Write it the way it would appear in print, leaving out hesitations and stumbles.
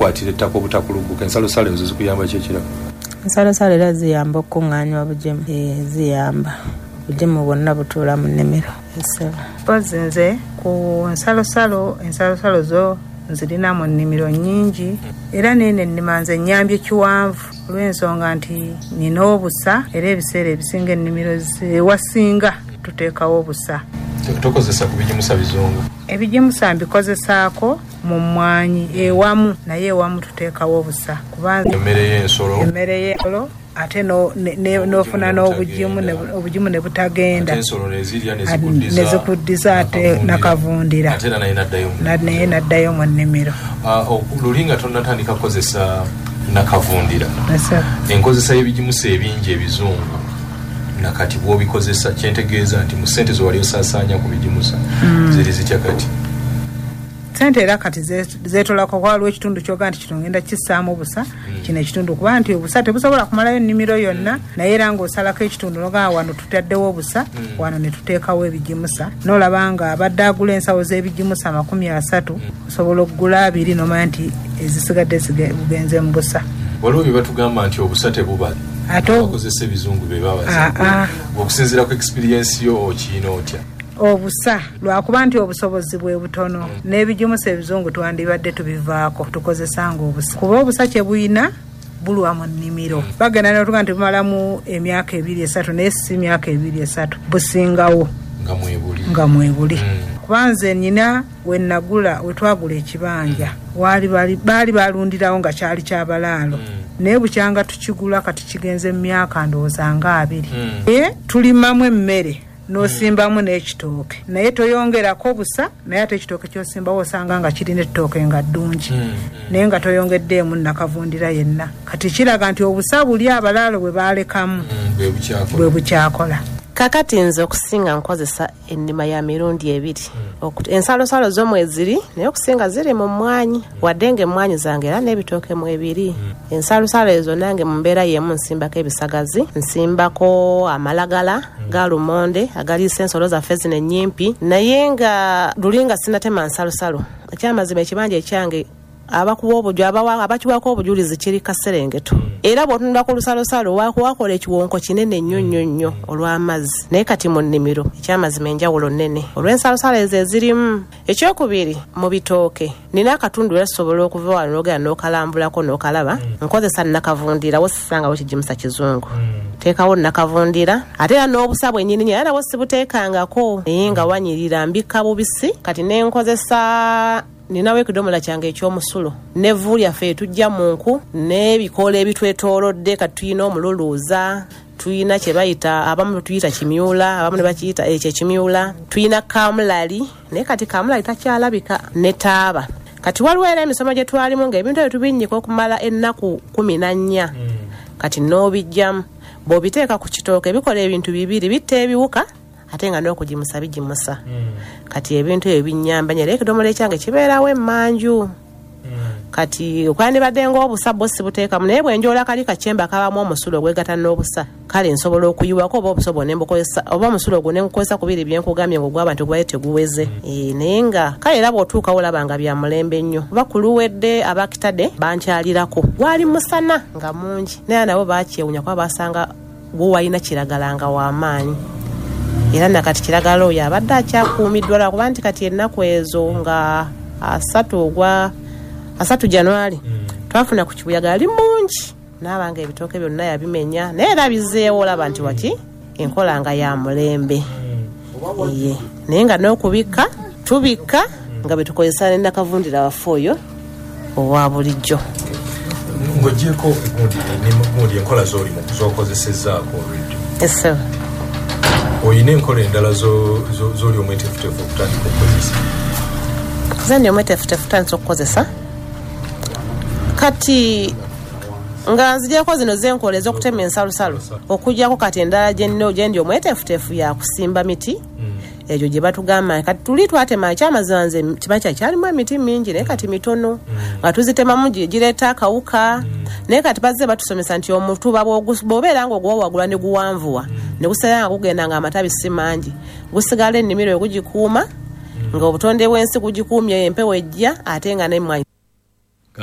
okukwatira ettaka obutakuluguka ensalosalo ezo zikuyamba kyekira? Ensalosalo era ziyamba okuŋŋaanya obugimu, ziyamba obugimu bwonna butuula mu nnimiro. Pozi nze ku ensalosalo zo nzirina mu nnimiro nnyingi era nene nnima nze nnyambye kiwanvu olw'ensonga nti nina obusa era ebiseera ebisinga ennimiro zewasinga tuteekawo obusa. Tokozesa ku bigimusa bizungu? Ebigimusa mbikozesaako mu mmwanyi ewamu, naye ewamu tuteekawo obusa kubanga emmere y'ensolo ate n'ofuna n'obugimu ne butagenda ne zikuddiza ate nakavundira naye naddayo mu nnimiro. Luli nga tonnatandika kukozesa nakavundira, enkozesa y'ebigimusa ebingi ebizungu nakati bw'obikozesa kyentegeeza nti mu ssente ze wali osaasaanya ku bigimusa ziri zitya kati? Sente era kati zeetolako kwaliwo ekitundu kyoga nti kino ngenda kissaamu obusa kino ekitundu kuba nti obusa tebusobola kumalayo nnimiro yonna, naye era ng'osalako ekitundu nogaa wano tutaddewo obusa wano ne tuteekawo ebigimusa n'olaba nga abadde agula ensawo z'ebigimusa 30 osobola okugula 2 n'omanya nti ezisigadde bugenze mu busa. Waliwo bye batugamba nti obusa tebuba abakozesa ebizungu be babaza okusinziira ku experience yo okiina otya? Obusa lwakuba nti obusobozi bwe butono n'ebigimusa ebizungu twandibadde tubivaako tukozesanga obusa kuba obusa kye buyina bulwa mu nnimiro. Bagenda n'otuga nti bumalamu emyaka 2-3 naye si myaka 2-3 busingawo nga mwebuli. Kuba nze nnyina we twagula ekibanja baali balundirawo nga kyali ky'abalaalo naye bukyanga tukigula kati kigenze mu myaka ndowooza nga 2 tulimamu emmere n'osimbamu n'ekitooke naye toyongerako busa, naye ate ekitooke ky'osimbawo osanga nga kirina ettooke nga ddungi naye nga toyongeddeemu nakavundira yenna. Kati kiraga nti obusa buli abalaalo bwe baalekamu bwe bukyakola. Kakati nze okusinga nkozesa ennima ya mirundi 2. Ensalosalo zo mweziri naye okusinga ziri mu mmwanyi wadde ng'emmwanyi zange era n'ebitooke mu 2. Ensalosalo ezo nange mu mbeera y'emu nsimbako ebisagazi, nsimbako amalagala ga lumonde agaliisa ensolo zaffe zino ennyimpi, naye nga lulinga sinatema nsalosalo ekyamazima ekibanja ekyange abakuwa obujju abakiwako obujulizi kiri Kaserengeto era bw'otunula ku lusalosalo wakola ekiwonko kinene nnyo olw'amazzi naye kati mu nnimiro ekyamazima enjawulo nnene olw'ensalosalo ezo ezirimu. Ekyokubiri mu bitooke nina akatundu era sobola okuva wano n'ogenda n'okalambulako n'okalaba nkozesa nakavundira wosisangawo kigimusa kizungu teekawo nakavundira ate era n'obusa bwennyini era nawo sibuteekangako naye nga wanyirira mbikka bubisi. Kati nenkozesa ninawo ekidomola kyange ekyomusulo nevvu lyaffe tujja mu nku n'ebikoola ebitwetoolodde kati tuyina omululuuza tuyina kye bayita abamu tuyita kimyula abamu ne bakiyita ekimyula tuyina kamulali naye kati kamulali takyalabika ne taaba. Kati waliwo era emisomo gye twalimu ng'ebintu ebyo tubinnyika okumala ennaku 14 kati n'obijjamu bw'obiteeka ku kitooke bikola ebintu 2 bitta ebiwuka ate nga n'okugimusa bigimusa. Kati ebintu ebyo binnyamba nnyo era ekidomola ekyange kibeerawo emmanju. Kati okwandibadde ng'obusa bwo sibuteekamu naye bwe njoola kali kakyemba kabamu omusulo ogwegatta n'obusa kale nsobola okuyiwako oba obusa bwo nembukozesa oba omusulo gwo nengukozesa ku 2 byenkugambye ng'ogwaba nti gwaye teguweze. Naye nga kale era bw'otuukawo olaba nga bya mulembe nnyo oba kuluwedde abakitadde bankyalirako gwali musana nga mungi naye nabo bakyewunya kuba basanga gwo walina kiragala nga w'amaanyi. Era nakati kiragala oyo abadde akyakuumiddwa lwakuba nti kati ennaku ezo nga 3 January twafuna ku kibuyaga ali mungi n'abanga ebitooke byonna yabimenya naye era bizeewo olaba nti waki enkola nga ya mulembe. Naye nga n'okubikka tubikka nga betukozesa nenakavundira waffe oyo owa bulijjo. Ng'ogyeko gundi enkola z'olimu z'okozesezzaako olwedde oyina enkola endala z'oli omwetefutefu okutandika okukozesa? Nze ndi omwetefutefu tutandisa okukozesa kati nga nzijako zino z'enkola ez'okutema ensalosalo okujjako kati endala gye ndi omwetefutefu ya kusimba miti egyo gye batugamba kati tuli twatema ekyamazima nze kibacha kyalimu emiti mingi naye kati mitono nga tuzitemamu gireeta akawuka naye kati bazze batusomesa nti omutuba bw'obeera nga ogwawagula ne guwanvuwa ne gusigala nga gugenda nga amatabi si mangi gusigala ennimiro egugikuuma nga obutonde bw'ensi gugikuumye empewo ejja ate nga n'emmwanyi